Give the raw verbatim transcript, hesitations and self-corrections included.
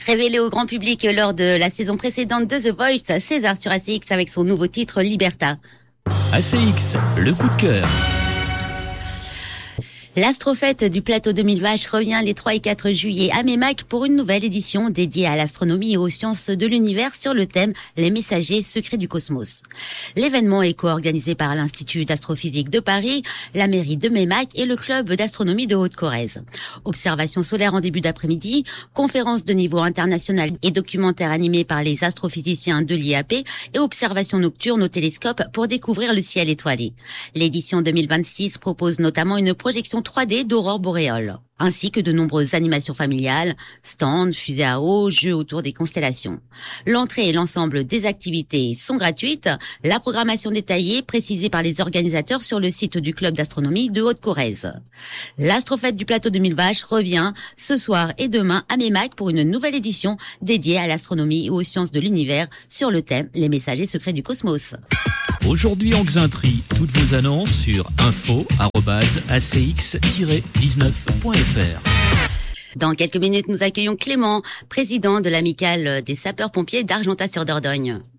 Révélé au grand public lors de la saison précédente de The Voice, César sur A C X avec son nouveau titre Liberta. A C X, le coup de cœur. L'Astrofête du Plateau de Mille Vaches revient les trois et quatre juillet à Meymac pour une nouvelle édition dédiée à l'astronomie et aux sciences de l'univers sur le thème Les messagers secrets du cosmos. L'événement est co-organisé par l'Institut d'astrophysique de Paris, la mairie de Meymac et le club d'astronomie de Haute-Corrèze. Observation solaire en début d'après-midi, conférences de niveau international et documentaires animés par les astrophysiciens de l'I A P et observations nocturnes au télescope pour découvrir le ciel étoilé. L'édition deux mille vingt-six propose notamment une projection trois D d'aurore boréale, ainsi que de nombreuses animations familiales, stands, fusées à eau, jeux autour des constellations. L'entrée et l'ensemble des activités sont gratuites. La programmation détaillée précisée par les organisateurs sur le site du club d'astronomie de Haute-Corrèze. L'Astrofête du Plateau de Mille Vaches revient ce soir et demain à Meymac pour une nouvelle édition dédiée à l'astronomie et aux sciences de l'univers sur le thème Les messagers secrets du cosmos. Aujourd'hui en Xainterie, toutes vos annonces sur info arobase a c x tiret dix-neuf point f r. Dans quelques minutes, nous accueillons Clément, président de l'amicale des sapeurs-pompiers d'Argentat-sur-Dordogne.